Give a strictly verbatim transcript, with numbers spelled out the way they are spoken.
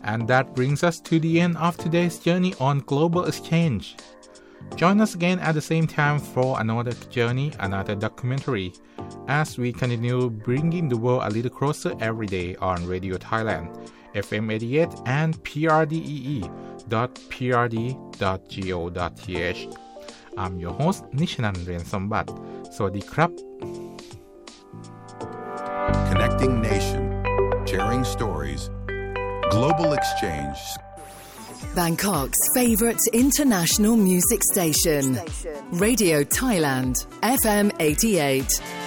And that brings us to the end of today's journey on Global Exchange. Join us again at the same time for another journey, another documentary, as we continue bringing the world a little closer every day on Radio Thailand, F M eighty-eight and p r d e e dot p r d dot go dot t h. I'm your host, Nishanan Riensombat. Sawadee krap. Connecting nation, sharing stories, global exchange. Bangkok's favourite international music station, Radio Thailand, F M eighty-eight.